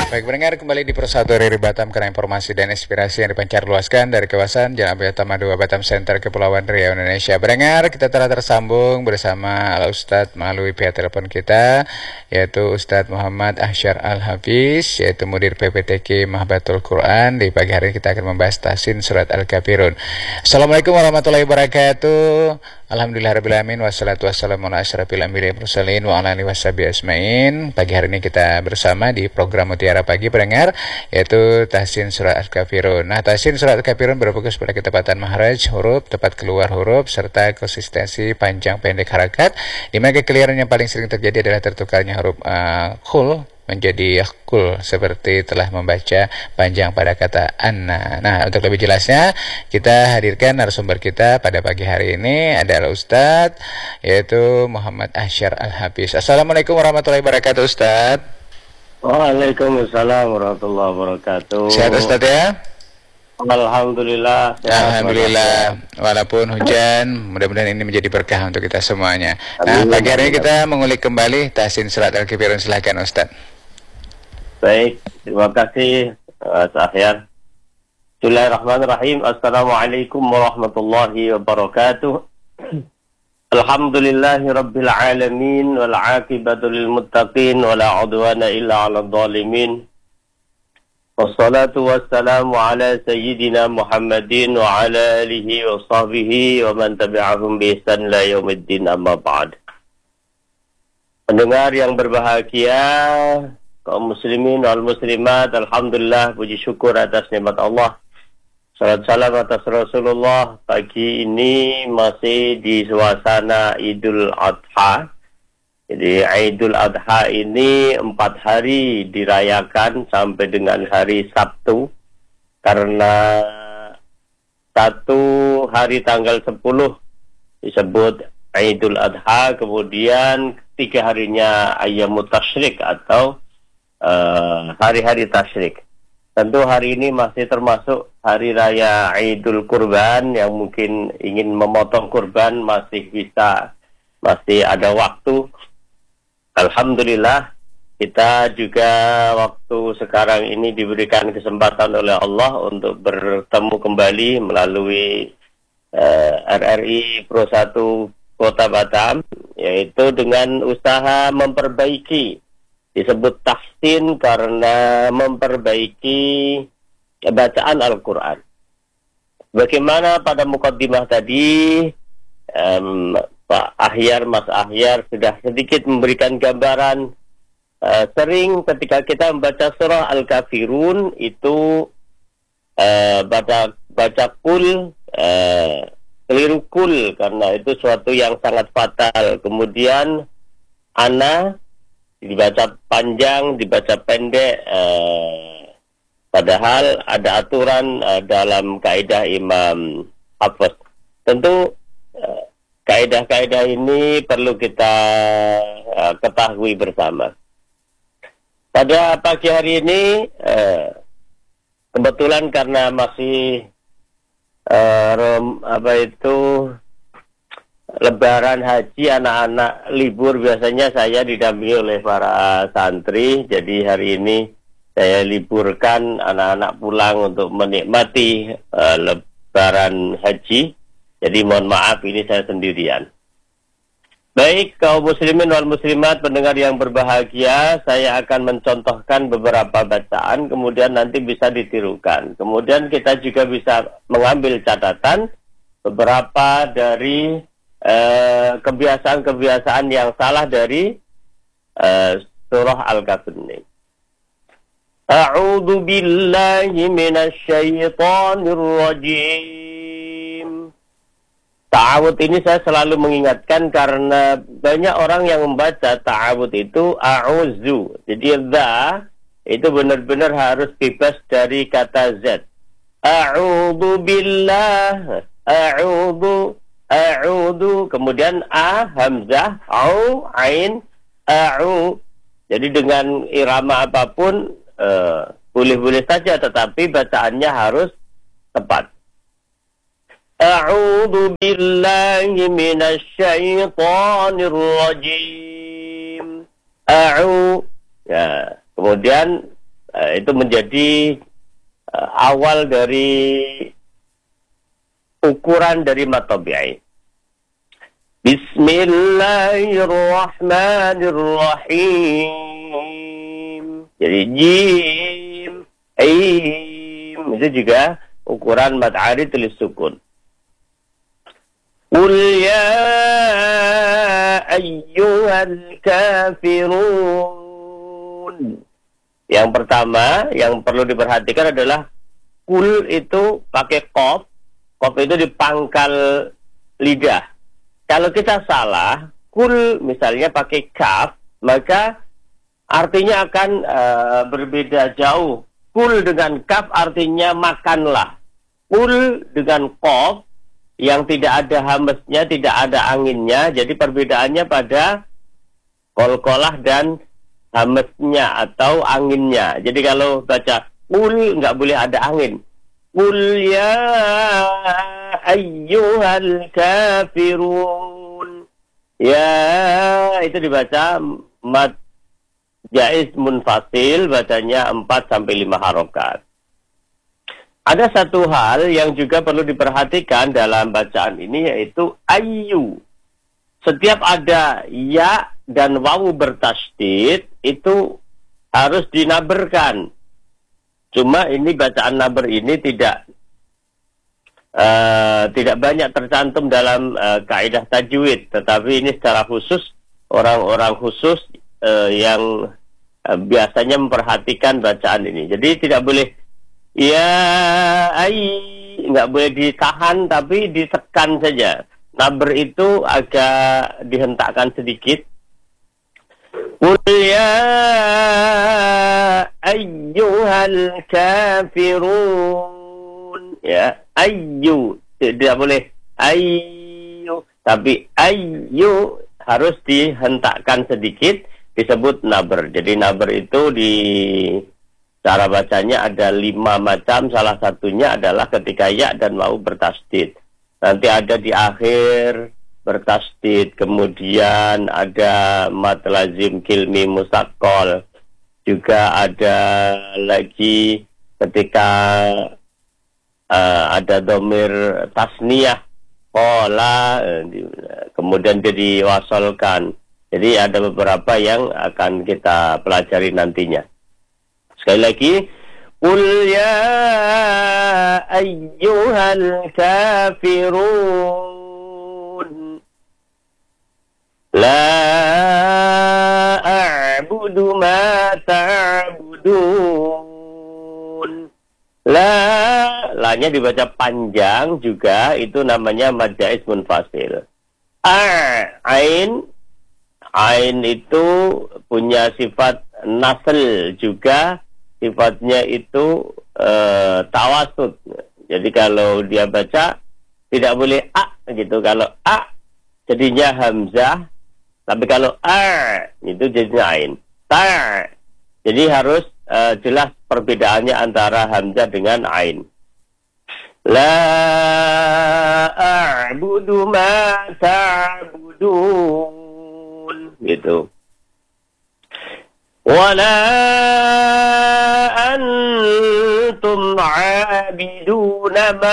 Baik, mendengar kembali di Persatu RRI Batam karena informasi dan inspirasi yang dipancar luaskan dari kawasan Jalan Ampel Utama 2 Batam Center Kepulauan Riau Indonesia. Mendengar kita telah tersambung bersama Al Ustadz melalui pihak telepon kita, yaitu Ustadz Muhammad Ahsyar Al-Hafiz, yaitu Mudir PPTQ Mahbatul Quran. Di pagi hari ini kita akan membahas tahsin surat Al-Kafirun. Assalamualaikum warahmatullahi wabarakatuh. Alhamdulillahirrahmanirrahim. Wassalatu wassalamu ala asyrafil anbiya'i wal mursalin wa ala alihi washabihi ajmain. Pagi hari ini kita bersama di program Mutiara Pagi pendengar, yaitu tahsin surat Al-Kafirun. Nah, tahsin surat Al-Kafirun berfokus pada ketepatan makhraj huruf, tepat keluar huruf, serta konsistensi panjang pendek harakat. Di mana kekeliruan yang paling sering terjadi adalah tertukarnya huruf khul menjadi yakul, seperti telah membaca panjang pada kata anna. Nah, untuk lebih jelasnya kita hadirkan narasumber kita pada pagi hari ini adalah Ustadz, yaitu Muhammad Ahsyar Al-Hafiz. Assalamualaikum warahmatullahi wabarakatuh, Ustadz. Waalaikumsalam warahmatullahi wabarakatuh. Sehat Ustadz ya? Alhamdulillah. Alhamdulillah. Walaupun hujan, mudah-mudahan ini menjadi berkah untuk kita semuanya. Nah, pagi hari ini kita mengulik kembali tahsin surat Al-Kafirun. Silakan Ustadz. Baik, terima kasih Sahyan. Bismillahirrahmanirrahim. Assalamualaikum warahmatullahi wabarakatuh. Alhamdulillahi rabbil alamin wal aqibatu lil muttaqin wala udwana illa 'alal zalimin. Wassalatu wassalamu ala sayyidina Muhammadin wa ala alihi wa sahbihi wa man tabi'ahum bi ihsan ila yaumiddin, amma ba'd. Pendengar yang berbahagia, kaum muslimin wal muslimat, alhamdulillah, puji syukur atas nikmat Allah. Salat salam atas Rasulullah. Pagi ini masih di suasana Idul Adha. Jadi Idul Adha ini 4 hari dirayakan sampai dengan hari Sabtu. Karena satu hari tanggal 10 disebut Idul Adha, kemudian 3 harinya Ayyamut Tasyrik atau hari-hari tasyrik. Tentu hari ini masih termasuk hari raya Idul Kurban, yang mungkin ingin memotong kurban masih bisa, masih ada waktu. Alhamdulillah, kita juga waktu sekarang ini diberikan kesempatan oleh Allah untuk bertemu kembali melalui RRI Pro 1 Kota Batam, yaitu dengan usaha memperbaiki. Disebut tahsin karena memperbaiki bacaan Al-Quran. Bagaimana pada mukaddimah tadi, Pak Ahyar, Mas Ahyar sudah sedikit memberikan gambaran. Sering ketika kita membaca surah Al-Kafirun itu baca kul, keliru kul karena itu suatu yang sangat fatal. Kemudian ana dibaca panjang, dibaca pendek, padahal ada aturan dalam kaidah Imam Hafiz. Tentu kaidah-kaidah ini perlu kita ketahui bersama. Pada pagi hari ini, kebetulan karena masih Lebaran haji, anak-anak libur, biasanya saya didampingi oleh para santri. Jadi hari ini saya liburkan, anak-anak pulang untuk menikmati Lebaran haji. Jadi mohon maaf, ini saya sendirian. Baik, kaum muslimin wal muslimat, pendengar yang berbahagia, saya akan mencontohkan beberapa bacaan, kemudian nanti bisa ditirukan. Kemudian kita juga bisa mengambil catatan beberapa dari kebiasaan-kebiasaan yang salah dari surah Al-Kafirun ini. A'udzu billahi minasy syaithanir rajim. Ta'awud ini saya selalu mengingatkan karena banyak orang yang membaca ta'awud itu a'udzu. Jadi za itu benar-benar harus bebas dari kata z. A'udzu billah, a'udzu, kemudian a, hamzah, au, ain, a'u. Jadi dengan irama apapun boleh-boleh saja, tetapi bacaannya harus tepat. A'udzu billahi minasy syaithanir rajim. A'u. Ya, kemudian itu menjadi awal dari ukuran dari mad tabi'i. Bismillahirrahmanirrahim. Jadi jim, aim itu juga ukuran mad arid tulis sukun. Qul ya ayyuhal kafirun. Yang pertama yang perlu diperhatikan adalah kul itu pakai qaf. Qaf itu di pangkal lidah. Kalau kita salah, kul misalnya pakai kaf, maka artinya akan berbeda jauh. Kul dengan kaf artinya makanlah. Kul dengan qaf yang tidak ada hamesnya, tidak ada anginnya. Jadi perbedaannya pada qalqalah dan hamesnya atau anginnya. Jadi kalau baca kul nggak boleh ada angin. Qul ya ayyuhal kafirun. Ya, itu dibaca mad jaiz munfasil, bacanya 4 sampai 5 harokat. Ada satu hal yang juga perlu diperhatikan dalam bacaan ini, yaitu ayyu. Setiap ada ya dan wawu bertasydid itu harus dinaberkan. Cuma ini bacaan naber ini tidak banyak tercantum dalam kaidah tajwid, tetapi ini secara khusus orang-orang khusus yang biasanya memperhatikan bacaan ini. Jadi tidak boleh nggak boleh ditahan, tapi ditekan saja. Naber itu agak dihentakkan sedikit. Qul ya ayyuhal kafirun. Ya, ayyu. Tidak boleh ayyu, tapi ayyu harus dihentakkan sedikit, disebut naber. Jadi naber itu di cara bacanya ada 5 macam. Salah satunya adalah ketika ya dan wawu bertasydid. Nanti ada di akhir bertasydid, kemudian ada mad lazim kilmi musaqqal, juga ada lagi ketika ada domir tasniyah qala, kemudian dia diwasolkan. Jadi ada beberapa yang akan kita pelajari nantinya. Sekali lagi, qul ya ayyuhal kafirun la a'budu ma ta'budun. La-nya dibaca panjang juga, itu namanya mad jaiz munfasil. Ain itu punya sifat nasl juga, sifatnya itu tawasud. Jadi kalau dia baca tidak boleh a gitu. Kalau a jadinya hamzah, tapi kalau itu jadinya ain. Jadi harus jelas perbedaannya antara hamzah dengan ain. La a'budu ma ta'budun, gitu. Wala antum 'abiduna ma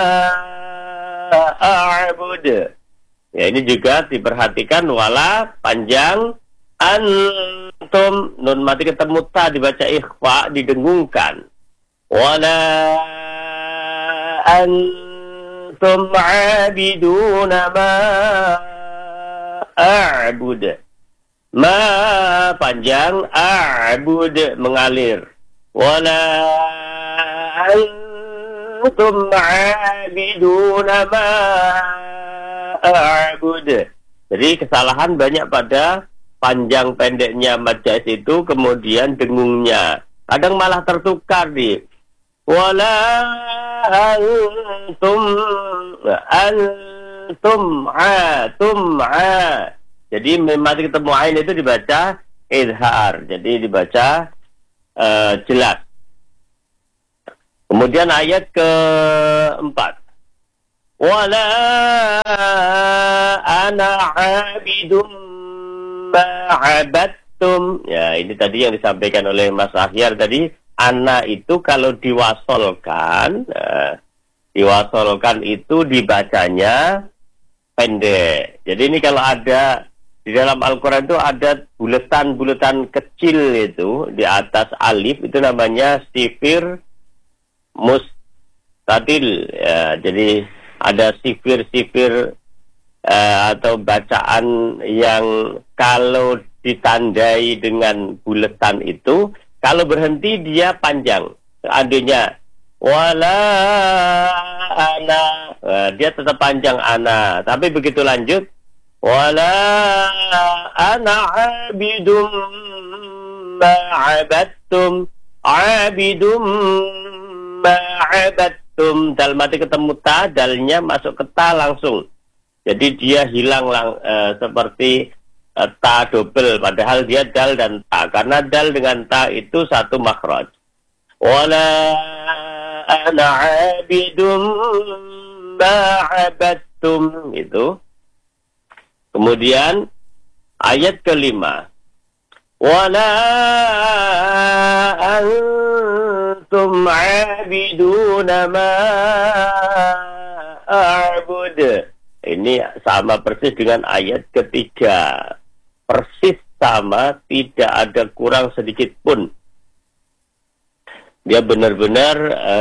a'bud. Ya, ini juga diperhatikan, wala panjang, antum nun mati ketemu ta dibaca ikhfa, didengungkan. Wala antum 'abiduna ma a'bud. Ma panjang, a'bud mengalir. Wala antum 'abiduna ma a'bud. Jadi kesalahan banyak pada panjang pendeknya mad jaiz itu, kemudian dengungnya. Kadang malah tertukar di wala tum'a. Jadi mati ketemu ain itu dibaca izhar. Jadi dibaca jelas. Kemudian ayat keempat. Wala ana 'abidum ma'abattum. Ya, ini tadi yang disampaikan oleh Mas Ahyar tadi. ana itu kalau diwasolkan, itu dibacanya pendek. Jadi ini kalau ada di dalam Al-Quran itu ada buletan-buletan kecil itu di atas alif, itu namanya sifir mustadil. Ya, jadi ada sifir-sifir atau bacaan yang kalau ditandai dengan buletan itu, kalau berhenti dia panjang. Adanya wala ana, dia tetap panjang ana. Tapi begitu lanjut, wala ana abidum ma'abattum, abidum ma'abattum. Dalam arti ketemu ta, dalnya masuk ke ta langsung. Jadi dia hilang seperti ta double, padahal dia dal dan ta. Karena dal dengan ta itu satu makhraj. Wala ana abidum ma'abattum, itu. Kemudian ayat kelima, wala antum abiduna ma'abud. Ini sama persis dengan ayat ketiga. Persis sama, tidak ada kurang sedikit pun. Dia benar-benar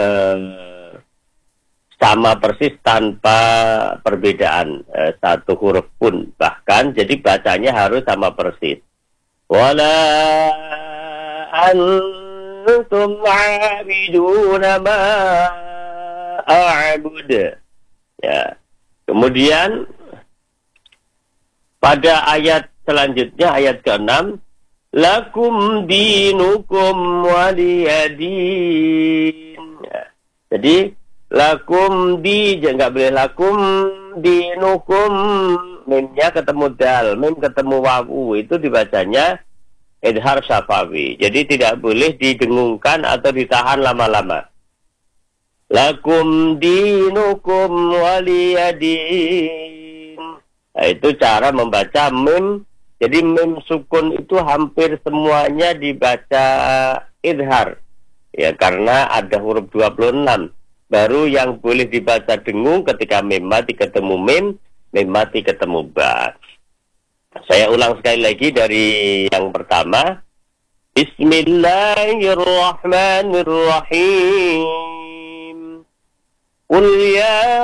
sama persis tanpa perbedaan satu huruf pun. Bahkan jadi bacanya harus sama persis. Wala antum abiduna ma'abud. Ya. Kemudian pada ayat selanjutnya, ayat ke-6, lakum dinukum waliyadin. Ya. Jadi lakum nggak boleh lakum dinukum, mimnya ketemu dal, mim ketemu wawu, itu dibacanya idhar syafawi. Jadi tidak boleh didengungkan atau ditahan lama-lama. Lakum dinukum waliyadin. Nah, itu cara membaca mim. Jadi mim sukun itu hampir semuanya dibaca idhar. Ya, karena ada huruf 26. Baru yang boleh dibaca dengung ketika mim mati ketemu mim mati ketemu ba. Saya ulang sekali lagi dari yang pertama. Bismillahirrahmanirrahim. Qul ya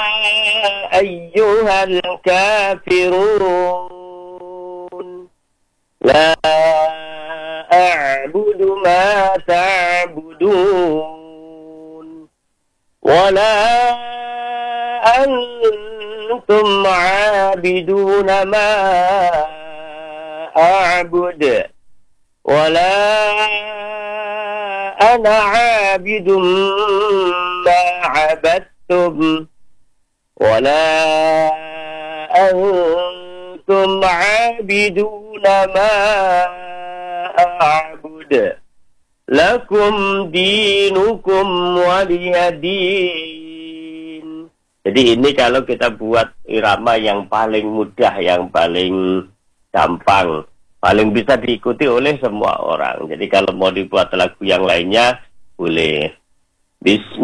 ayyuhal kafirun la a'budu ma ta'budun wa la antum 'abiduna ma a'bud wa la ana 'abidum ma'abattum wa la antum 'abiduna ma a'bud lakum dinukum waliyadin. Jadi ini kalau kita buat irama yang paling mudah, yang paling gampang, paling bisa diikuti oleh semua orang. Jadi kalau mau dibuat lagu yang lainnya boleh.